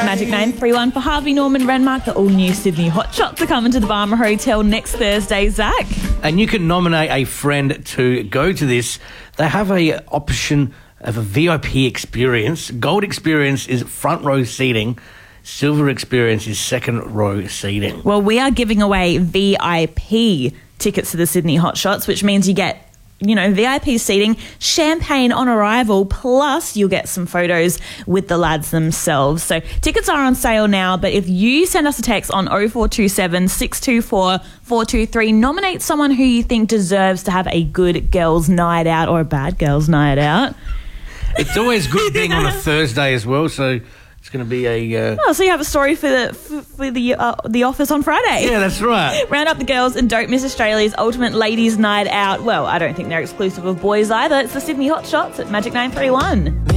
Magic 931 for Harvey Norman Renmark. The all-new Sydney Hot Shots are coming to the Barmer Hotel next Thursday, Zach. And you can nominate a friend to go to this. They have a option of a VIP experience. Gold experience is front row seating. Silver experience is second row seating. Well, we are giving away VIP tickets to the Sydney Hot Shots, which means you get, VIP seating, champagne on arrival, plus you'll get some photos with the lads themselves. So tickets are on sale now, but if you send us a text on 0427 624 423, nominate someone who you think deserves to have a good girls' night out or a bad girls' night out. It's always good being on a Thursday as well, so it's going to be a... so you have a story for the office on Friday. Yeah, that's right. Round up the girls and don't miss Australia's ultimate ladies' night out. Well, I don't think they're exclusive of boys either. It's the Sydney Hot Shots at Magic 931.